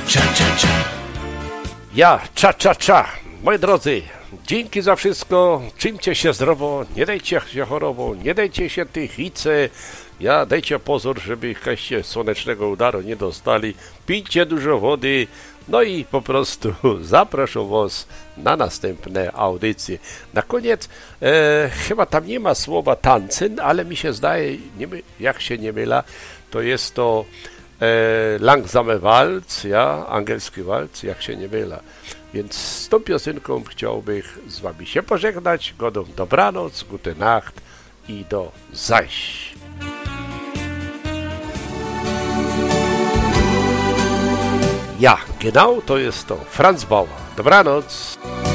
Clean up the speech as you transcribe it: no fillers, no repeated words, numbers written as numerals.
Ja, cza. Moi drodzy, dzięki za wszystko. Czymcie się zdrowo, nie dajcie się chorobo, nie dajcie się tych ice. Ja, dajcie pozór, żeby jakaś słonecznego udaru nie dostali. Pijcie dużo wody. No i po prostu zapraszam was na następne audycje. Na koniec, chyba tam nie ma słowa tancyn, ale mi się zdaje, jak się nie mylę, to jest to Langsame Walc, ja, angielski walc, jak się nie mylę. Więc z tą piosenką chciałbym z wami się pożegnać. Godą dobranoc, gute Nacht i do zaś. Ja, genau, to jest to Franz Bauer. Dobranoc.